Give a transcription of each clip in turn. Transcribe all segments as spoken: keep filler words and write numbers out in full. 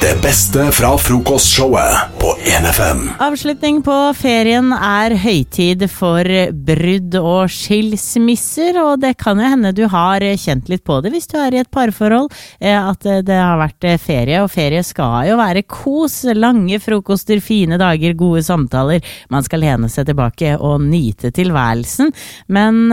Det beste fra frokostshowet på en F M. Avslutning på ferien er høytid for brudd og skilsmisser, og det kan jo hende du har kjent litt på det hvis du er i et parforhold, at det har vært ferie, og ferie skal jo være kos, lange frokoster, fine dager, gode samtaler. Man skal lene seg tilbake og nyte tilværelsen, men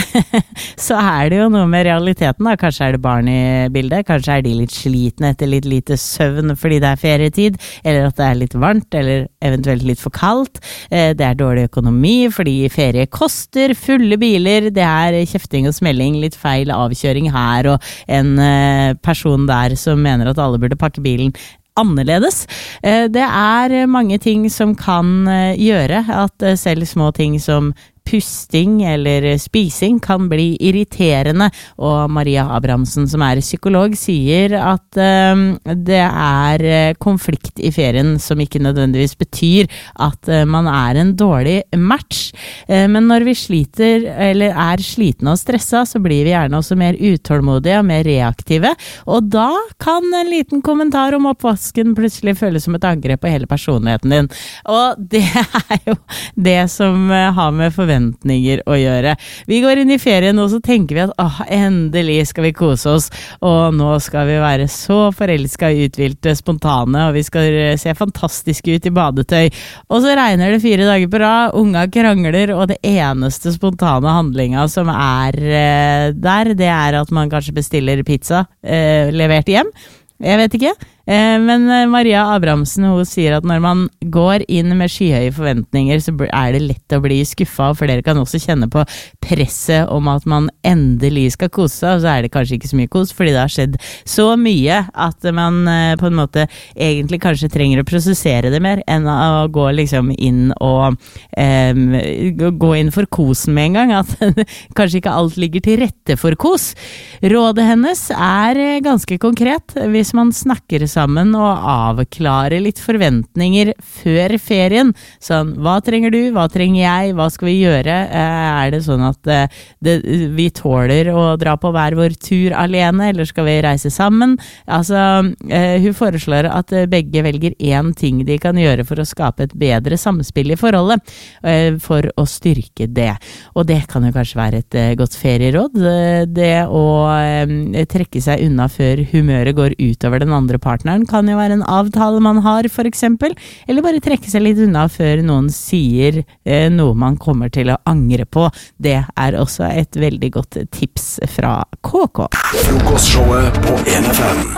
så er det jo noe med realiteten da. Kanskje er det barn i bildet, kanskje er de litt slitne etter litt lite søvn fordi det er ferietid, eller at det er litt varmt, eller eventuelt litt for kaldt. Det er dårlig økonomi fordi ferie koster, fulle biler, det er kjefting og smelling, litt feil avkjøring her, og en person der som mener at alle burde pakke bilen annerledes. Det er mange ting som kan gjøre at selv små ting som pusting eller spising kan bli irriterende, og Maria Abrahamsen, som er psykolog, sier at um, det er konflikt i ferien som ikke nødvendigvis betyr at uh, man er en dårlig match. Uh, men når vi sliter eller er slitne og stressa, så blir vi gjerne også mer utålmodige og mer reaktive, og da kan en liten kommentar om oppvasken plutselig føles som et angrep på hele personligheten din. Og det er jo det som uh, har med forventninger å gjøre. Vi går inn i ferien og så tenker vi at åh, endelig skal vi kose oss, og nå skal vi være så forelsket, uthvilte, spontane, og vi skal se fantastiske ut i badetøy. Og så regner det fire dager på rad, unga krangler, og det eneste spontane handlinga som er eh, der, det er at man kanskje bestiller pizza eh, levert hjem. Jeg vet ikke, men Maria Abrahamsen, hun sier at når man går inn med skyhøye forventninger, så er det lett å bli skuffet, for dere kan også kjenne på presset om at man endelig skal kose seg, og så er det kanskje ikke så mye kos, fordi det har skjedd så mye at man på en måte egentlig kanskje trenger å prosessere det mer, enn å gå liksom inn og um, gå inn for kosen med en gang, at kanskje ikke alt ligger til rette for kos. Rådet hennes er ganske konkret. Hvis man snakker sammen og avklarer litt forventninger før ferien, sånn, hva trenger du, hva trenger jeg, hva skal vi gjøre, er det sånn at det, vi tåler å dra på hver vår tur alene, eller skal vi reise sammen? Altså, hun foreslår at begge velger en ting de kan gjøre for å skape et bedre samspill i forholdet, for å styrke det. Og det kan jo kanskje være et godt ferieråd, det å trekke seg unna før humøret går utover den andre partneren kan jo være en avtale man har, for eksempel, eller bare trekke seg litt unna før noen sier eh, noe man kommer til å angre på. Det er også et veldig godt tips fra K K. Frokostshowet på en F M.